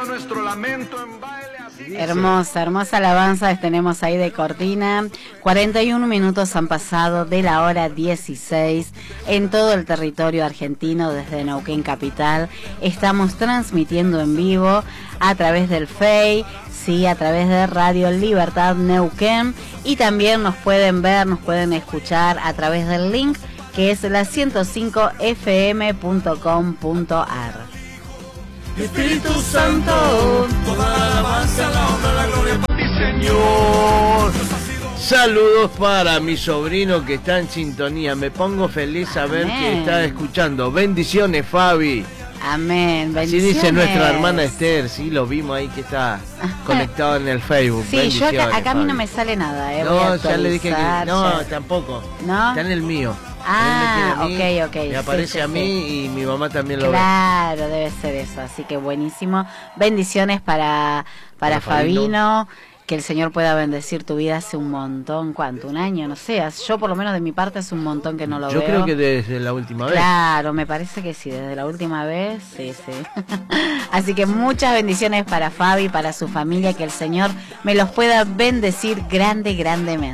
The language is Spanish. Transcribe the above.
nuestro lamento en baile. Hermosa, hermosa alabanza tenemos ahí de cortina. 41 minutos han pasado de la hora 16 en todo el territorio argentino desde Neuquén Capital. Estamos transmitiendo en vivo a través del FEI, sí, a través de Radio Libertad Neuquén, y también nos pueden ver, nos pueden escuchar a través del link que es la 105fm.com.ar. Espíritu Santo, toda la alabanza, la honra, la gloria para ti, Señor. Saludos para mi sobrino que está en sintonía. Me pongo feliz saber que está escuchando. Bendiciones, Fabi. Amén. Así dice nuestra hermana Esther. Sí, lo vimos ahí que está conectado en el Facebook. Sí, yo acá a mí no me sale nada. No, ya le dije que no, tampoco. ¿No? Está en el mío. Ok. Me aparece a mí y mi mamá también lo ve. Claro, debe ser eso. Así que buenísimo. Bendiciones para Fabino. Que el Señor pueda bendecir tu vida hace un montón. ¿Cuánto? ¿Un año? No sé. Yo por lo menos de mi parte hace un montón que no lo veo. Yo creo que desde la última vez. Claro, me parece que sí. Desde la última vez, sí. Así que muchas bendiciones para Fabi, para su familia. Que el Señor me los pueda bendecir grandemente.